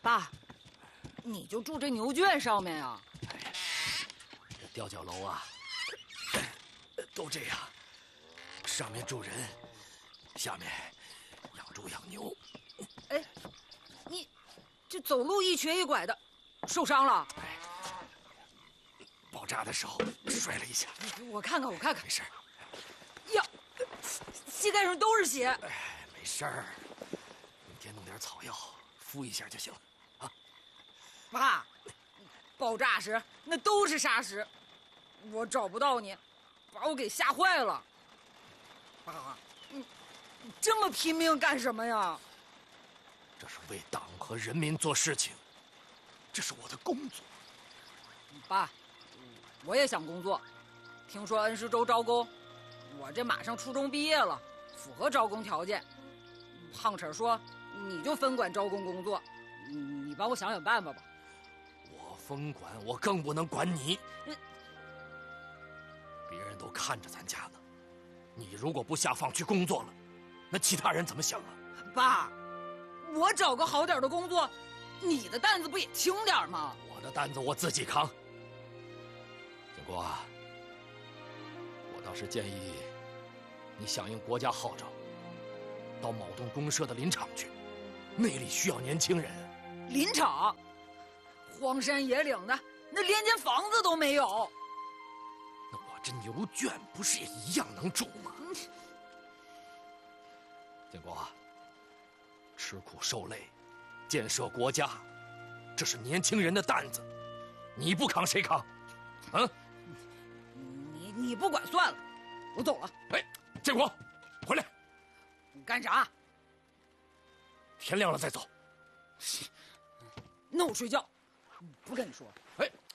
爸，你就住这牛圈上面呀？ 这吊脚楼啊，都这样，上面住人，下面养猪养牛。 哎，你这走路一瘸一拐的，受伤了？ 爆炸的时候摔了一下。 我看看， 没事。 呀，膝盖上都是血。 没事儿，明天弄点草药敷一下就行了啊。 爸，爆炸时那都是沙石，我找不到你，把我给吓坏了。爸，你这么拼命干什么呀？ 这是为党和人民做事情，这是我的工作。 爸，我也想工作，听说恩施州招工，我这马上初中毕业了，符合招工条件。胖婶说你就分管招工工作，你帮我想想办法吧。 我分管，我更不能管你。别人都看着咱家呢，你如果不下放去工作了，那其他人怎么想啊？ 爸，我找个好点的工作，你的担子不也轻点吗？ 我的担子我自己扛。建国啊，我倒是建议你响应国家号召，到某栋公社的林场去，那里需要年轻人。 林场，荒山野岭的，那连间房子都没有。 那我这牛圈不是也一样能住吗？建国啊，吃苦受累，建设国家，这是年轻人的担子，你不扛谁扛？啊？ 你不管算了，我走了。 哎，建国，回来！ 你干啥？ 天亮了再走。 那我睡觉，不跟你说了。 哎。